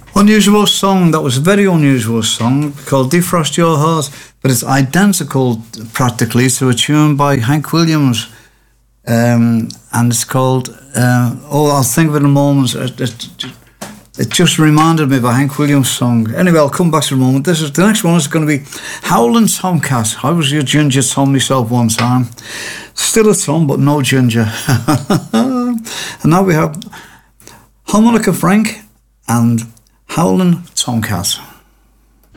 Unusual song. That was a very unusual song called Defrost Your Heart, but it's identical practically to a tune by Hank Williams, and it's called I'll think of it in a moment. It just reminded me of a Hank Williams song. Anyway, I'll come back to the moment. The next one is going to be Howlin' Tomcat. I was your Ginger Tom myself one time. Still a Tom, but no Ginger. And now we have Harmonica Frank and Howlin' Tomcat.